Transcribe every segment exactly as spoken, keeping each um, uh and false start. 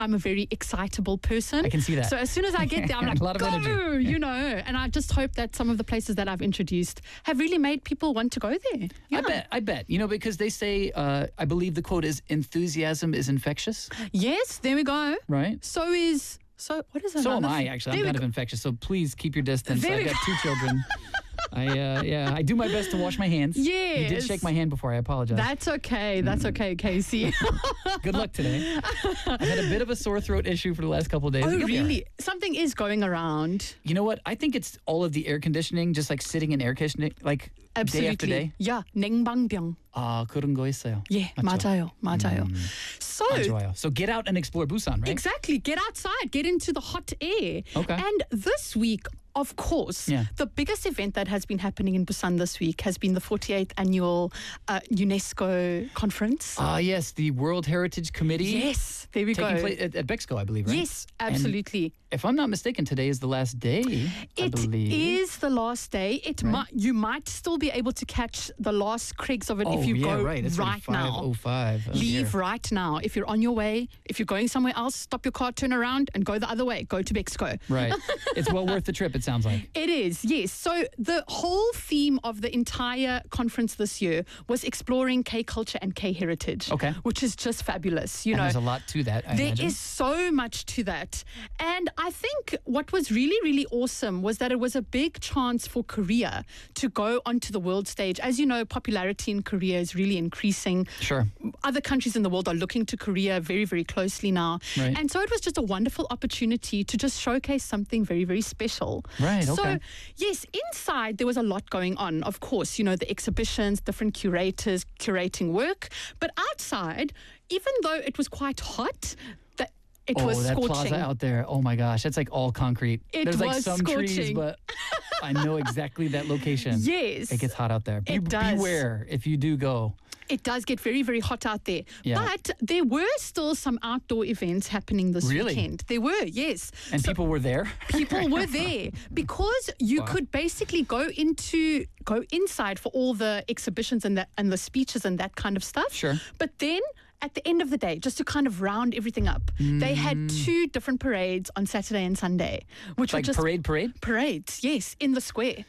I'm a very excitable person. I can see that. So as soon as I get there, I'm like, A lot of go, energy. you know. And I just hope that some of the places that I've introduced have really made people want to go there. Yeah. I bet, I bet. You know, because they say, uh, I believe the quote is, enthusiasm is infectious, Yes, there we go. right? So is, so what is that? So am I, actually. I'm There we kind of go. infectious, so please keep your distance. There I we got go. two children. I, uh, yeah, I do my best to wash my hands. You did Yes. shake my hand before. I apologize. That's okay. That's okay, Casey. Good luck today. I've had a bit of a sore throat issue for the last couple of days. Oh, You'll be all right. really? Something is going around. You know what? I think it's all of the air conditioning, just like sitting in air conditioning, like Absolutely. day after day. Yeah, 냉방병. 아, 그런 거 있어요. Yeah, 맞죠? 맞아요. 맞아요. So, 아, 좋아요. So get out and explore Busan, right? exactly. Get outside. Get into the hot air. Okay. And this week, of course, Yeah. the biggest event that has been happening in Busan this week has been the forty-eighth annual uh, UNESCO conference. Ah, yes, the World Heritage Committee. yes, there we Taking go. place at, at Bexco, I believe, right? Yes, absolutely. If I'm not mistaken, today is the last day, I It believe. is the last day. It Right. might you might still be able to catch the last cregs of it Oh, if you yeah, go right. It's right now. five oh five. Oh, Leave dear. right now. If you're on your way, if you're going somewhere else, stop your car, turn around, and go the other way. Go to Bexco. Right. It's well worth the trip, it sounds like. It is, yes. So the whole theme of the entire conference this year was exploring K culture and K heritage. Okay. Which is just fabulous. You And know, there's a lot to that, I there imagine. is so much to that. And I think what was really, really awesome was that it was a big chance for Korea to go onto the world stage. As you know, popularity in Korea is really increasing. Sure. Other countries in the world are looking to Korea very, very closely now. Right. And so it was just a wonderful opportunity to just showcase something very, very special. Right, So, okay. yes, inside there was a lot going on. Of course, you know, the exhibitions, different curators curating work. But outside, even though it was quite hot, the, it Oh, was that scorching. plaza out there. Oh my gosh, that's like all concrete. It There's like was some trees, scorching. but I know exactly that location. Yes. It gets hot out there. Be- It does. Beware if you do go. It does get very, very hot out there. Yeah. But there were still some outdoor events happening this Really? weekend. There were, yes. And So people were there. people were there because you Wow. could basically go into go inside for all the exhibitions and the and the speeches and that kind of stuff. Sure. But then at the end of the day, just to kind of round everything up, they had two different parades on Saturday and Sunday, which Mm. Like were just parade, parade? parades. Yes, in the square.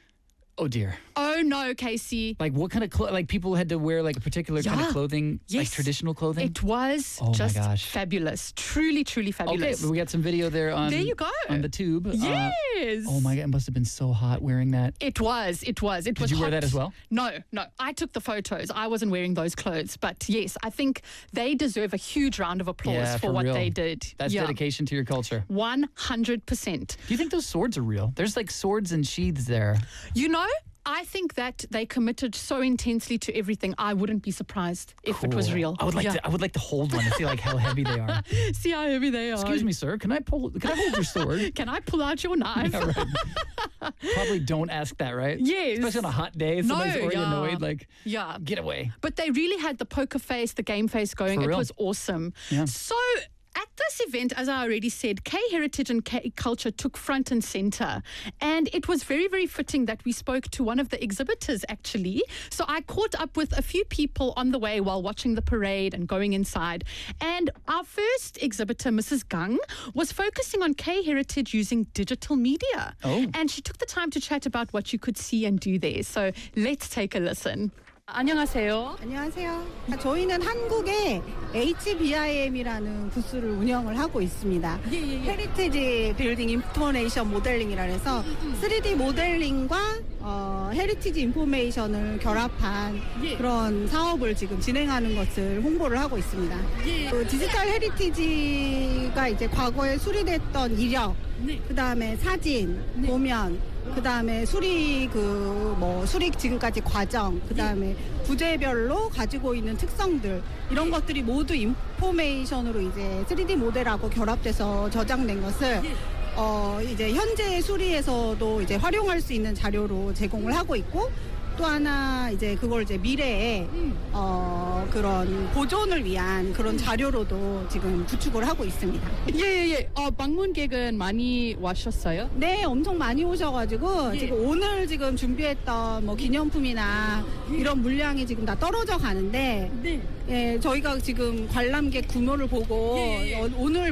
Oh dear. Oh no, Casey. Like what kind of clo- like people had to wear like a particular kind Yeah. of clothing, like Yes. traditional clothing? It was Oh my just gosh. fabulous. Truly, truly Okay, fabulous. we got some video there on There you go. on the tube. Uh, Yes. oh my god, it must have been so hot wearing that. It was. It was. It was. you wear hot. that as well? No, no. I took the photos. I wasn't wearing those clothes, but yes, I think they deserve a huge round of applause Yeah, for, for what real. they did. That's yeah. dedication to your culture. One hundred percent. Do you think those swords are real? There's like swords and sheaths there. You know, I think that they committed so intensely to everything. I wouldn't be surprised if it was Cool. real. I would like Yeah. to. I would like to hold one and see like how heavy they are. See how heavy they are. Excuse me, sir. Can I pull? Can I hold your sword? Can I pull out your knife? Yeah, right. Probably don't ask that, right? Yes. Especially on a hot day. No, Somebody's already yeah. annoyed. Like, Yeah. get away. But they really had the poker face, the game face going. For It real? was awesome. Yeah. So at this event, as I already said, K heritage and K culture took front and center. And it was very, very fitting that we spoke to one of the exhibitors, actually. So I caught up with a few people on the way while watching the parade and going inside. And our first exhibitor, Missus Gang, was focusing on K heritage using digital media. Oh. And she took the time to chat about what you could see and do there. So let's take a listen. 안녕하세요. 안녕하세요. 저희는 한국에 에이치비아이엠이라는 부스를 운영을 하고 있습니다. 예, 예, 예. 헤리티지 빌딩 인포메이션 모델링이라 해서 쓰리디 모델링과 어, 헤리티지 인포메이션을 결합한 예. 그런 사업을 지금 진행하는 것을 홍보를 하고 있습니다. 예. 그 디지털 헤리티지가 이제 과거에 수리됐던 이력, 네. 그 다음에 사진, 도면, 그 다음에 수리 그 뭐 수리 지금까지 과정, 그 다음에 부재별로 가지고 있는 특성들 이런 것들이 모두 인포메이션으로 이제 쓰리디 모델하고 결합돼서 저장된 것을 어 이제 현재 수리에서도 이제 활용할 수 있는 자료로 제공을 하고 있고 또 하나 이제 그걸 이제 미래에 음. 어, 그런 보존을 위한 그런 자료로도 지금 구축을 하고 있습니다. 예예예. 어, 방문객은 많이 와셨어요? 네, 엄청 많이 오셔가지고 예. 지금 오늘 지금 준비했던 뭐 기념품이나 이런 물량이 지금 다 떨어져 가는데 네. 예, 저희가 지금 관람객 규모를 보고 예, 예. 어, 오늘